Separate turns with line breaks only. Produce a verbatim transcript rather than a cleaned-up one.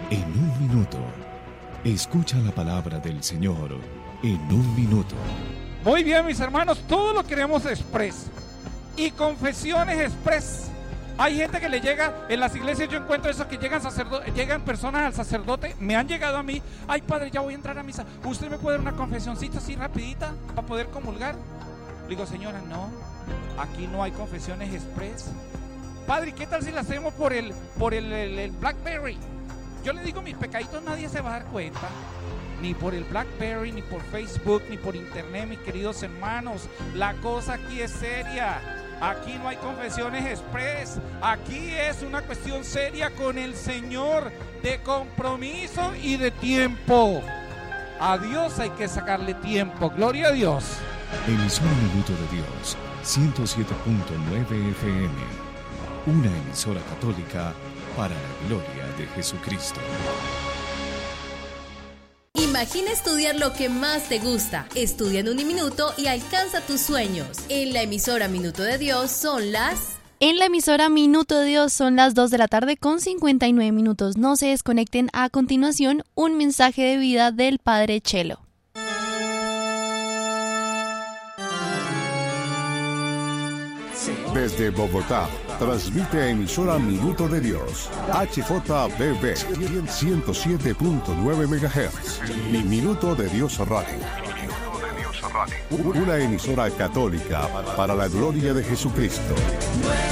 En un minuto, escucha la palabra del Señor en un minuto.
Muy bien, mis hermanos, todo lo queremos express y confesiones express. Hay gente que le llega, en las iglesias yo encuentro eso, que llegan, sacerdo- llegan personas al sacerdote, me han llegado a mí, ay padre, ya voy a entrar a misa, ¿usted me puede dar una confesioncita así rapidita para poder comulgar? Le digo, señora, no, aquí no hay confesiones express. Padre, ¿qué tal si la hacemos por el, por el, el, el BlackBerry? Yo le digo, mis pecaditos nadie se va a dar cuenta, ni por el BlackBerry, ni por Facebook, ni por internet, mis queridos hermanos. La cosa aquí es seria. Aquí no hay confesiones express. Aquí es una cuestión seria con el Señor, de compromiso y de tiempo. A Dios hay que sacarle tiempo. Gloria a Dios.
Emisora Minuto de Dios, ciento siete punto nueve F M. Una emisora católica para la gloria de Jesucristo.
Imagina estudiar lo que más te gusta. Estudia en un minuto y alcanza tus sueños. En la emisora Minuto de Dios son las...
En la emisora Minuto de Dios son las dos de la tarde con cincuenta y nueve minutos. No se desconecten. A continuación, un mensaje de vida del Padre Chelo.
Desde Bogotá, transmite emisora Minuto de Dios, H J B B, ciento siete punto nueve megahertz, y Minuto de Dios Radio. Una emisora católica para la gloria de Jesucristo.